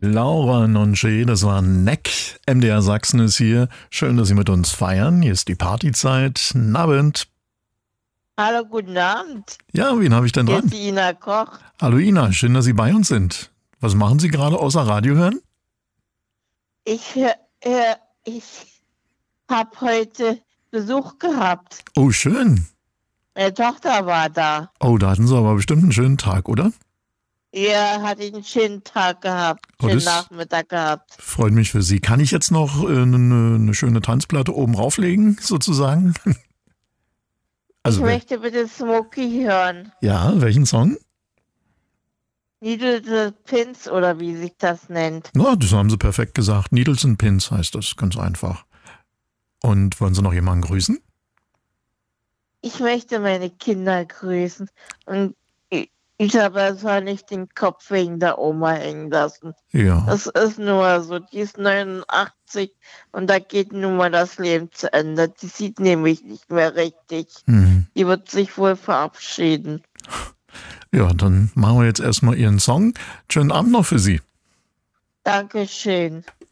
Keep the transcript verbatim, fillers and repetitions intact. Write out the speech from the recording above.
Laura Nonche, das war Neck. M D R Sachsen ist hier. Schön, dass Sie mit uns feiern. Hier ist die Partyzeit. Guten Abend. Hallo, guten Abend. Ja, wen habe ich denn Hier dran? ist die Ina Koch. Hallo Ina, schön, dass Sie bei uns sind. Was machen Sie gerade außer Radio hören? Ich, äh, ich habe heute Besuch gehabt. Oh, schön. Meine Tochter war da. Oh, da hatten Sie aber bestimmt einen schönen Tag, oder? Er hat einen schönen Tag gehabt, Oh, schönen das- Nachmittag gehabt. Freut mich für Sie. Kann ich jetzt noch äh, eine, eine schöne Tanzplatte oben rauflegen, sozusagen? Ich Also, wel- möchte bitte Smokey hören. ja, welchen Song? Needle the Pins oder wie sich das nennt. Na, das haben Sie perfekt gesagt. Needles and Pins heißt das, ganz einfach. Und wollen Sie noch jemanden grüßen? Ich möchte meine Kinder grüßen. Und I- Isabel soll nicht den Kopf wegen der Oma hängen lassen. Ja. Das ist nur so. Die ist neunundachtzig und da geht nun mal das Leben zu Ende. Die sieht nämlich nicht mehr richtig. Hm. Die wird sich wohl verabschieden. Ja, dann machen wir jetzt erstmal Ihren Song. Schönen Abend noch für Sie. Dankeschön.